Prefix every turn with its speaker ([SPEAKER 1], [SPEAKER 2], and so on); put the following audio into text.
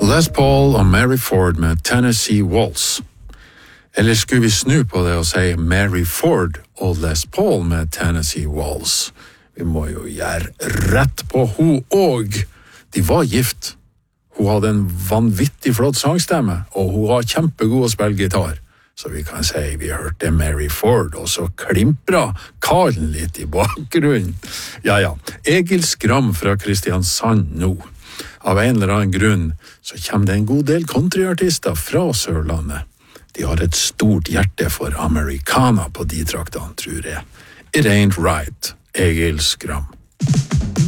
[SPEAKER 1] Les Paul og Mary Ford med Tennessee Waltz. Eller skulle vi snu på det og si Mary Ford og Les Paul med Tennessee Waltz? Vi må jo gjøre rett på hun og. De var gift. Hun hadde en vanvittig flott sangstemme, og hun var kjempegod å spille gitar. Så vi kan si vi hørte Mary Ford, og så klimpra Karlen litt i bakgrunnen. Ja. Egil Skram fra Kristiansand nå. Av en eller annen grunn så kommer det en god del countryartister fra Sørlandet. De har et stort hjerte for americana på de traktene, tror jeg. It ain't right, Egil Skram.